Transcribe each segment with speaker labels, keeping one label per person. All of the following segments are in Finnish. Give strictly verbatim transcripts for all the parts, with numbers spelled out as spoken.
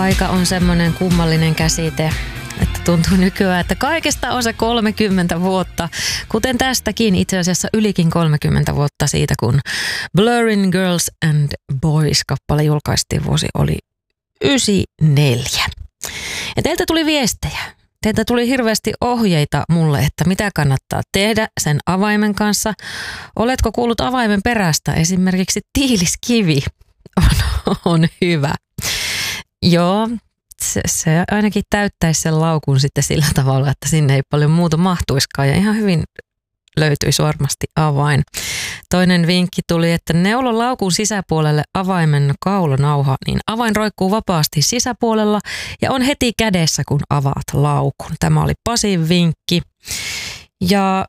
Speaker 1: Aika on semmoinen kummallinen käsite, että tuntuu nykyään, että kaikesta on se kolmekymmentä vuotta, kuten tästäkin itse asiassa ylikin kolmekymmentä vuotta siitä, kun Blurring Girls and Boys-kappale julkaistiin, vuosi oli yhdeksänkymmentäneljä. Ja teiltä tuli viestejä. Teiltä tuli hirveästi ohjeita mulle, että mitä kannattaa tehdä sen avaimen kanssa. Oletko kuullut avaimen perästä? Esimerkiksi tiiliskivi on, on hyvä. Joo, se, se ainakin täyttäisi sen laukun sitten sillä tavalla, että sinne ei paljon muuta mahtuiskaan ja ihan hyvin löytyisi varmasti avain. Toinen vinkki tuli, että neulo laukun sisäpuolelle avaimen kaulanauha, niin avain roikkuu vapaasti sisäpuolella ja on heti kädessä, kun avaat laukun. Tämä oli Pasin vinkki. Ja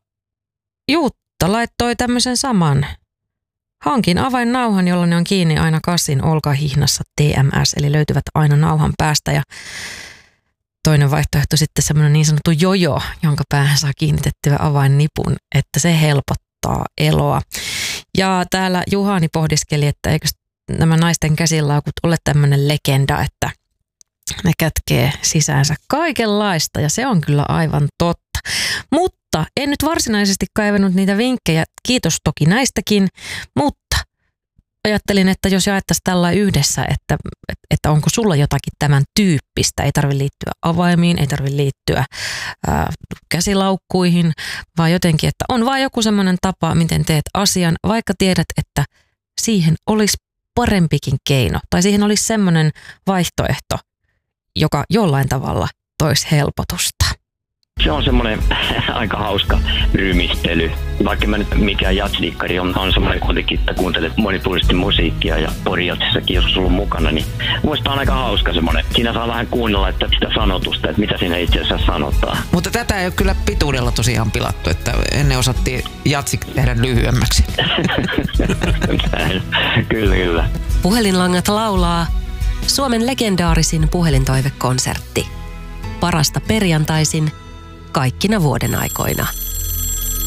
Speaker 1: Jutta laittoi tämmöisen saman. Hankin avainnauhan, jolla ne on kiinni aina kassin olkahihnassa T M S, eli löytyvät aina nauhan päästä. Ja toinen vaihtoehto sitten semmoinen niin sanottu jojo, jonka päähän saa kiinnitettyä avainnipun, että se helpottaa eloa. Ja täällä Juhani pohdiskeli, että eikö nämä naisten käsilaukut ole tämmöinen legenda, että ne kätkee sisäänsä kaikenlaista, ja se on kyllä aivan totta. Mutta en nyt varsinaisesti kaivannut niitä vinkkejä, kiitos toki näistäkin, mutta ajattelin, että jos jaettaisiin tällä yhdessä, että, että onko sulla jotakin tämän tyyppistä, ei tarvitse liittyä avaimiin, ei tarvitse liittyä ää, käsilaukkuihin, vaan jotenkin, että on vaan joku semmoinen tapa, miten teet asian, vaikka tiedät, että siihen olisi parempikin keino, tai siihen olisi semmoinen vaihtoehto, joka jollain tavalla toisi helpotusta.
Speaker 2: Se on semmoinen aika hauska rymistely. Vaikka mä nyt mikään jatsdikkari on, on semmoinen kuitenkin, että kuuntelet monipuolisesti musiikkia ja porijatsissakin jos sulla on mukana, niin muista on aika hauska semmoinen. Siinä saa vähän kuunnella että sitä sanotusta, että mitä siinä itse asiassa sanotaan.
Speaker 3: Mutta tätä ei ole kyllä pituudella tosiaan pilattu, että ennen osattiin jatsik tehdä lyhyemmäksi.
Speaker 2: Kyllä, kyllä.
Speaker 4: Puhelinlangat laulaa Suomen legendaarisin puhelintoivekonsertti. Parasta perjantaisin kaikkina vuoden aikoina.